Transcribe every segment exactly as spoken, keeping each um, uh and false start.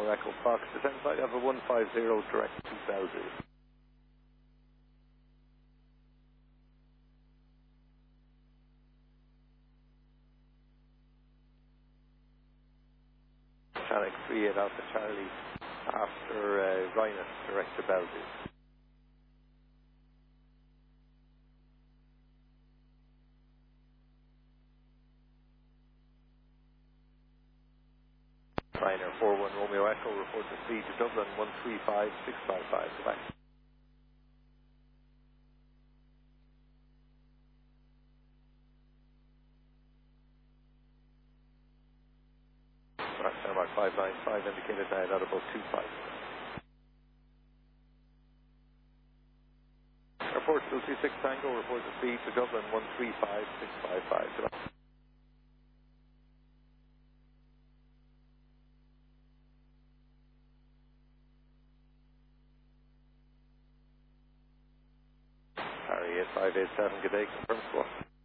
Romeo Echo Fox, descend flight level one five zero, direct to Bellevue. Channel three eight Alpha Charlie, after uh, Rhinus, direct to Bellevue. Ryanair four one Romeo Echo, report the speed to Dublin one three five six five five, goodbye. Right, Denmark five nine five, indicated now at about two five. Airport two three six Tango, report the speed to Dublin one three five six five five, goodbye. Harry eight five eight seven, good day, confirm squawk.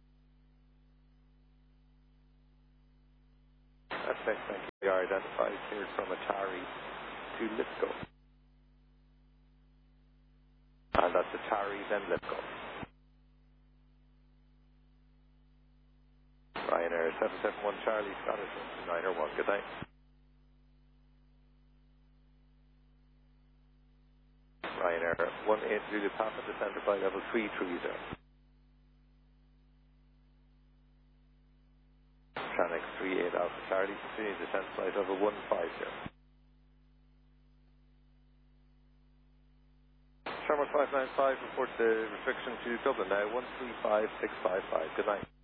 That's next, thank you. We are identified here from Atari to Lithgow. And that's Atari, then Lithgow. Ryanair seven seven one Charlie, Scottish nine oh one, good night. Ryanair one eight Juliet Papa, descend to flight level three three zero. Tranix three eight Alpha Charlie, continue descent flight level one five zero. Shamrock five nine five, report the restriction to Dublin now, one three five six five five, good night.